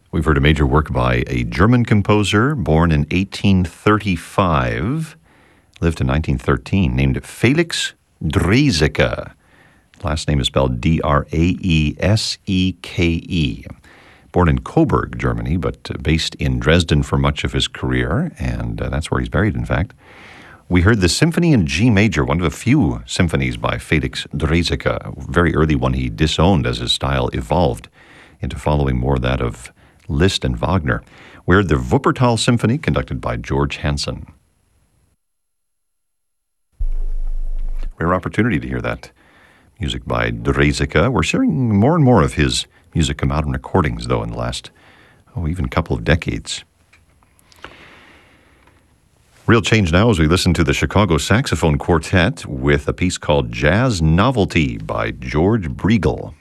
We've heard a major work by a German composer born in 1835, lived in 1913, named Felix Draeseke. Last name is spelled Draeseke. Born in Coburg, Germany, but based in Dresden for much of his career, and that's where he's buried, in fact. We heard the Symphony in G major, one of a few symphonies by Felix Draeseke, a very early one he disowned as his style evolved into following more that of Liszt and Wagner. We heard the Wuppertal Symphony, conducted by George Hansen. Rare opportunity to hear that music by Draeseke. We're sharing more and more of his music come out in recordings, though, in the last, even couple of decades. Real change now as we listen to the Chicago Saxophone Quartet with a piece called Jazz Novelty by George Briegel.